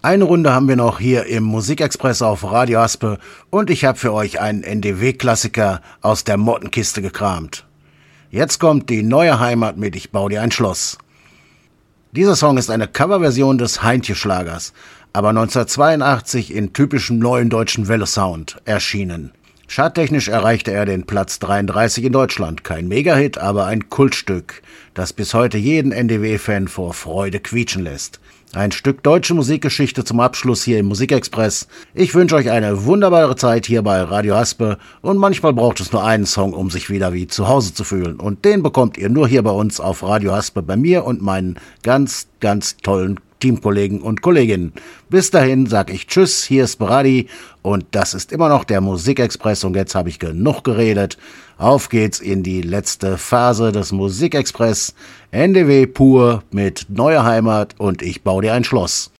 Eine Runde haben wir noch hier im Musikexpress auf Radio Aspe und ich habe für euch einen NDW-Klassiker aus der Mottenkiste gekramt. Jetzt kommt die neue Heimat mit Ich bau dir ein Schloss. Dieser Song ist eine Coverversion des Heintje-Schlagers, aber 1982 in typischem neuen deutschen Welle-Sound erschienen. Charttechnisch erreichte er den Platz 33 in Deutschland. Kein Megahit, aber ein Kultstück, das bis heute jeden NDW-Fan vor Freude quietschen lässt. Ein Stück deutsche Musikgeschichte zum Abschluss hier im Musikexpress. Ich wünsche euch eine wunderbare Zeit hier bei Radio Aspe und manchmal braucht es nur einen Song, um sich wieder wie zu Hause zu fühlen. Und den bekommt ihr nur hier bei uns auf Radio Aspe bei mir und meinen ganz, ganz tollen Teamkollegen und Kolleginnen. Bis dahin sag ich Tschüss, hier ist Beradi und das ist immer noch der Musikexpress und jetzt habe ich genug geredet. Auf geht's in die letzte Phase des Musikexpress. NDW pur mit neuer Heimat und ich bau dir ein Schloss.